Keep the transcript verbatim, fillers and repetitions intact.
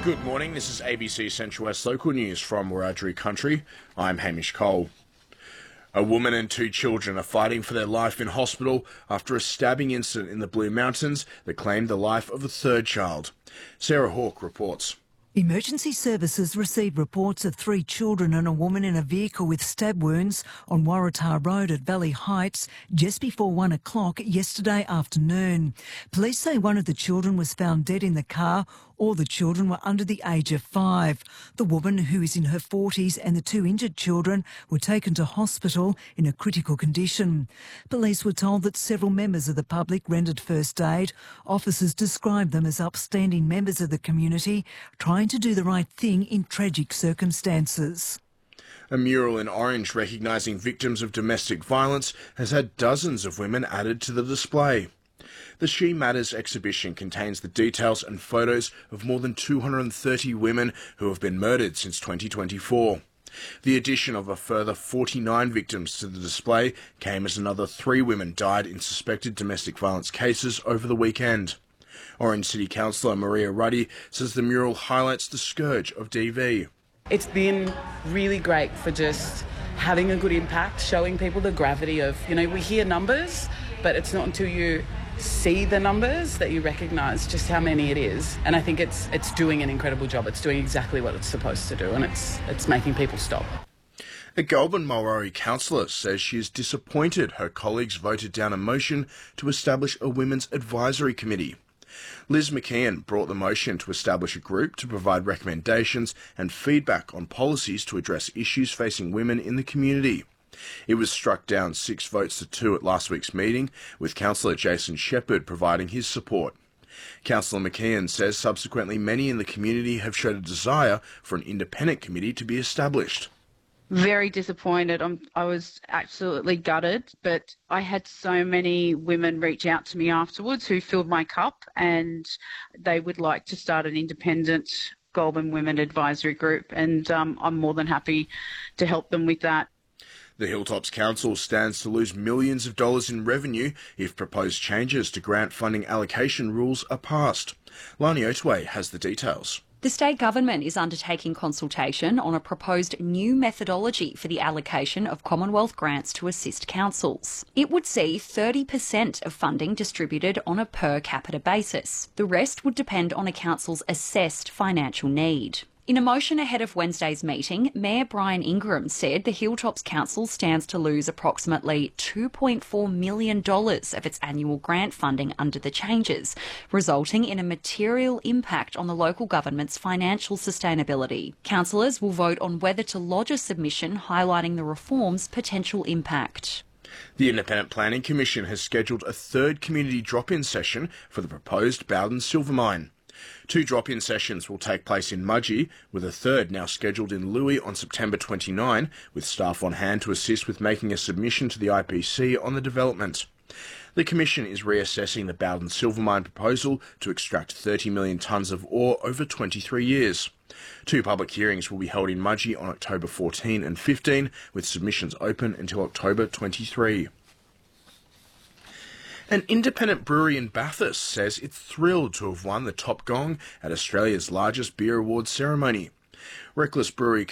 Good morning, this is A B C Central West Local News from Wiradjuri Country. I'm Hamish Cole. A woman and two children are fighting for their life in hospital after a stabbing incident in the Blue Mountains that claimed the life of a third child. Sarah Hawke reports. Emergency services received reports of three children and a woman in a vehicle with stab wounds on Waratah Road at Valley Heights just before one o'clock yesterday afternoon. Police say one of the children was found dead in the car. All the children were under the age of five. The woman, who is in her forties, and the two injured children were taken to hospital in a critical condition. Police were told that several members of the public rendered first aid. Officers described them as upstanding members of the community, trying to do the right thing in tragic circumstances. A mural in Orange recognising victims of domestic violence has had dozens of women added to the display. The She Matters exhibition contains the details and photos of more than two hundred thirty women who have been murdered since twenty twenty-four. The addition of a further forty-nine victims to the display came as another three women died in suspected domestic violence cases over the weekend. Orange City Councillor Maria Ruddy says the mural highlights the scourge of D V. It's been really great for just having a good impact, showing people the gravity of, you know, we hear numbers, but it's not until you see the numbers that you recognise just how many it is. And I think it's it's doing an incredible job. It's doing exactly what it's supposed to do, and it's it's making people stop. A Goulburn Mulroe councillor says she is disappointed her colleagues voted down a motion to establish a women's advisory committee. Liz McKeon brought the motion to establish a group to provide recommendations and feedback on policies to address issues facing women in the community. It was struck down six votes to two at last week's meeting, with Councillor Jason Shepherd providing his support. Councillor McKeon says subsequently many in the community have showed a desire for an independent committee to be established. Very disappointed. I'm, I was absolutely gutted, but I had so many women reach out to me afterwards who filled my cup, and they would like to start an independent Goulburn Women Advisory Group, and um, I'm more than happy to help them with that. The Hilltops Council stands to lose millions of dollars in revenue if proposed changes to grant funding allocation rules are passed. Lani Otway has the details. The state government is undertaking consultation on a proposed new methodology for the allocation of Commonwealth grants to assist councils. It would see thirty percent of funding distributed on a per capita basis. The rest would depend on a council's assessed financial need. In a motion ahead of Wednesday's meeting, Mayor Brian Ingram said the Hilltops Council stands to lose approximately two point four million dollars of its annual grant funding under the changes, resulting in a material impact on the local government's financial sustainability. Councillors will vote on whether to lodge a submission highlighting the reform's potential impact. The Independent Planning Commission has scheduled a third community drop-in session for the proposed Bowden Silver Mine. Two drop-in sessions will take place in Mudgee, with a third now scheduled in Louis on September twenty-ninth, with staff on hand to assist with making a submission to the I P C on the development. The Commission is reassessing the Bowden Silver Mine proposal to extract thirty million tonnes of ore over twenty-three years. Two public hearings will be held in Mudgee on October fourteenth and fifteenth, with submissions open until October twenty-third. An independent brewery in Bathurst says it's thrilled to have won the top gong at Australia's largest beer awards ceremony. Reckless Brewery